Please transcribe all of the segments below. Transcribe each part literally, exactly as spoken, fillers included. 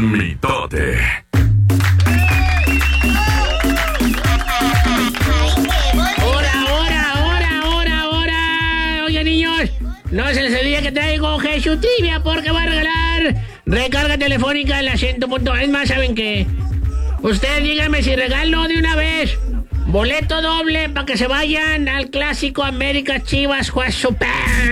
mitote. ¡Hora, hora, hora, hora, hora! Oye, niños, no se les olvide que traigo Jesús Trivia porque va a regalar recarga telefónica en la ciento punto. Es más, ¿saben qué? Ustedes díganme si regalo de una vez boleto doble para que se vayan al clásico América Chivas Juez Super.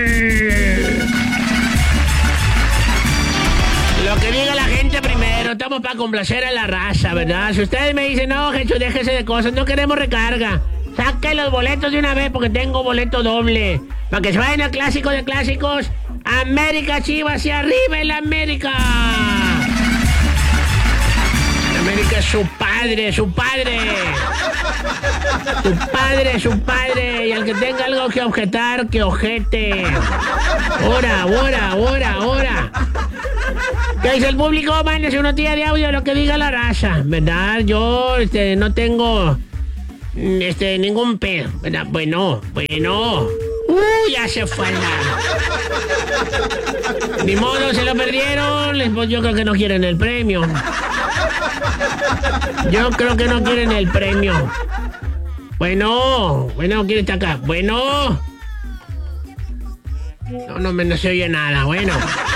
Lo que diga la gente primero, estamos para complacer a la raza, ¿verdad? Si ustedes me dicen, no, Jesús, déjese de cosas, no queremos recarga, saquen los boletos de una vez porque tengo boleto doble. Para que se vayan al clásico de clásicos, América Chivas y arriba el América. América es su padre, su padre. Su padre, su padre. Y al que tenga algo que objetar, que ojete. Ora, ora, ora, ora. ¿Qué dice el público? Mándese una tía de audio lo que diga la raza, ¿verdad? Yo este, no tengo este, ningún pedo, ¿verdad? Bueno, bueno. Uy, ya se fue la... Ni modo, se lo perdieron. Pues yo creo que no quieren el premio. Yo creo que no quieren el premio. Bueno, bueno, ¿quién está acá? Bueno. No, no me no se oye nada, bueno.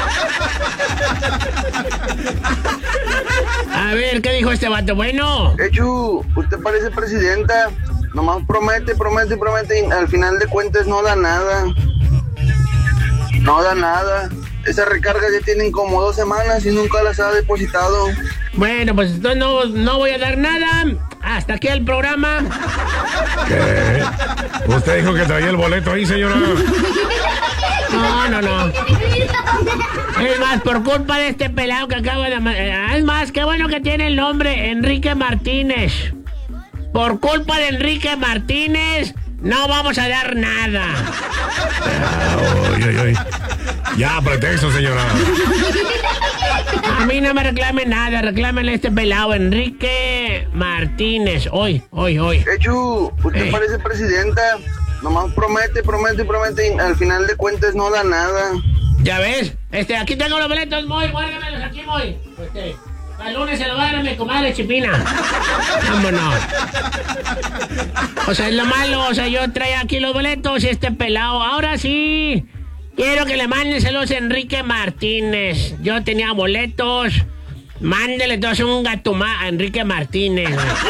A ver, ¿qué dijo este vato? Bueno. Hechu, usted parece presidenta. Nomás promete, promete, promete y al final de cuentas no da nada. No da nada. Esas recargas ya tienen como dos semanas y nunca las ha depositado. Bueno, pues entonces no, no voy a dar nada. Hasta aquí el programa. ¿Qué? ¿Usted dijo que traía el boleto ahí, señora? No, no, no. Es más, por culpa de este pelado que acaba de... Es más, qué bueno que tiene el nombre Enrique Martínez. Por culpa de Enrique Martínez, no vamos a dar nada. Ay, ay, ay. Ya, pretexto, señora. A mí no me reclamen nada, reclámenle a este pelado Enrique Martínez. Hoy, hoy, hoy. Hechu, usted Ey. parece presidenta. Nomás promete, promete, promete y al final de cuentas no da nada. ¿Ya ves? Este, aquí tengo los boletos, Moy, guárdamelos aquí, Moy. Este, al lunes se lo va a dar a mi comadre Chipina. Vámonos. O sea, es lo malo, o sea, yo traía aquí los boletos y este pelado. Ahora sí, quiero que le mándenselos a Enrique Martínez. Yo tenía boletos. Mándele entonces un gatumá a Enrique Martínez.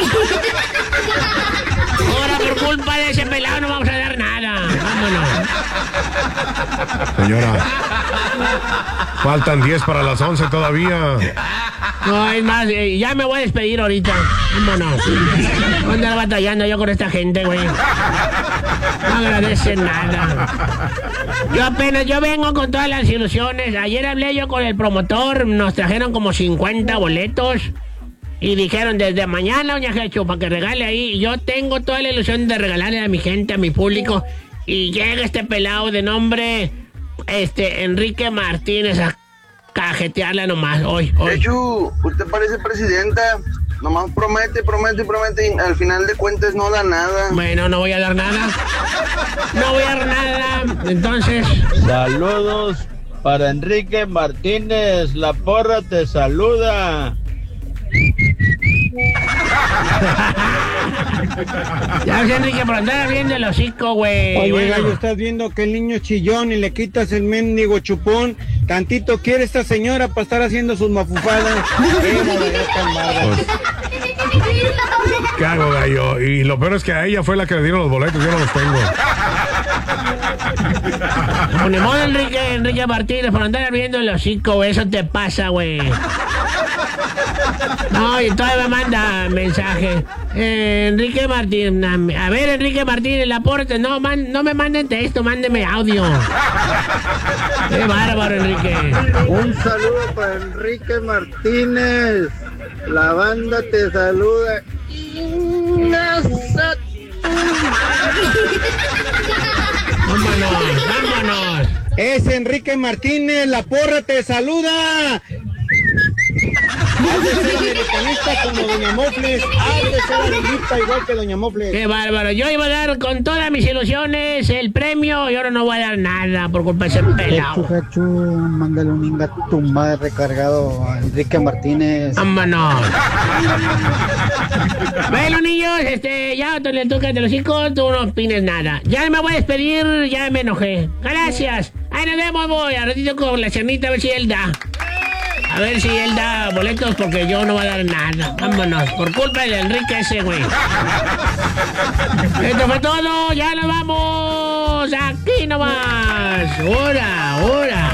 Ahora por culpa de ese pelado no vamos a dar nada. Vámonos. Señora, faltan diez para las once todavía. No, es más, eh, ya me voy a despedir ahorita. Vámonos. Voy a andar batallando yo con esta gente, güey. No agradece nada. Yo apenas, yo vengo con todas las ilusiones. Ayer hablé yo con el promotor, nos trajeron como cincuenta boletos. Y dijeron, desde mañana, doña Jechu, para que regale ahí. Yo tengo toda la ilusión de regalarle a mi gente, a mi público. Y llega este pelado de nombre, este, Enrique Martínez, a cajetearla nomás, hoy, hoy. Hechu, usted parece presidenta. Nomás promete, promete, promete y al final de cuentas no da nada. Bueno, no voy a dar nada. No voy a dar nada. Entonces... Saludos para Enrique Martínez. La porra te saluda. Ya ves, Enrique, por andar abriendo el hocico, güey. Oye, Bueno. gallo, estás viendo que el niño es chillón y le quitas el mendigo chupón. Tantito quiere esta señora para estar haciendo sus mafufadas. Pues, ¿qué hago, gallo? Y lo peor es que a ella fue la que le dieron los boletos, yo no los tengo. Pues ni modo, Enrique, Enrique Martínez, por andar abriendo el hocico, güey. Eso te pasa, güey. No, y todavía me manda mensaje. Eh, Enrique Martínez. A ver, Enrique Martínez, la porte. No, man, no me manden texto, mándeme audio. Qué bárbaro, Enrique. Un saludo para Enrique Martínez. La banda te saluda. Vámonos, vámonos. Es Enrique Martínez, la porra te saluda. Has de ser americanista como Doña Mofles. Has de ser amiguita igual que Doña Mofles. Qué bárbaro. Yo iba a dar con todas mis ilusiones el premio y ahora no voy a dar nada por culpa de ese pelado. Hachu, mándale un inga tu madre recargado a Enrique Martínez. Vámonos. Bueno, niños, este, ya te le toca de los hijos, tú no opines nada. Ya me voy a despedir, ya me enojé. Gracias. Ahí nos vemos, voy a ratito con la cernita a ver si él da. A ver si él da boletos porque yo no voy a dar nada. Vámonos, por culpa de Enrique ese, güey. Esto fue todo, ya nos vamos. Aquí nomás. Hora, hora.